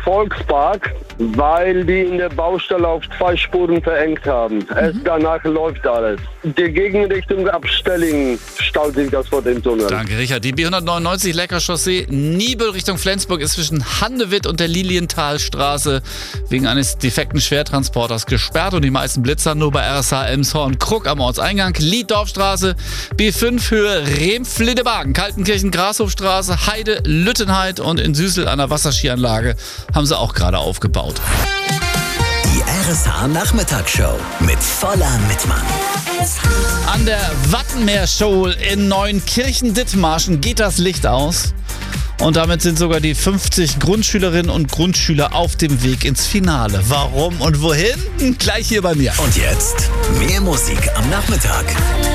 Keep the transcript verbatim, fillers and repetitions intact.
Volkspark, weil die in der Baustelle auf zwei Spuren verengt haben. Mhm. Erst danach läuft alles. Die Gegenrichtung Abstelling staut sich das vor dem Tunnel. Danke, Richard. Die B hundertneunundneunzig Lecker Chaussee Niebel Richtung Flensburg ist zwischen Handewitt und der Lilienthalstraße wegen eines defekten Schwertransporters gesperrt und die meisten Blitzer nur bei R S H Elmshorn Krug am Ortseingang. Lieddorfstraße, B fünf Höhe Rehm-Fliddebagen, Kaltenkirchen Grashofstraße, Heide, Lüttenheid und in Süßel an der Wasserskianlage haben sie auch gerade aufgebaut. Die R S H Nachmittagsshow mit voller Mitmann. An der Wattenmeer-Show in Neunkirchen-Dithmarschen geht das Licht aus. Und damit sind sogar die fünfzig Grundschülerinnen und Grundschüler auf dem Weg ins Finale. Warum und wohin? Gleich hier bei mir. Und jetzt mehr Musik am Nachmittag.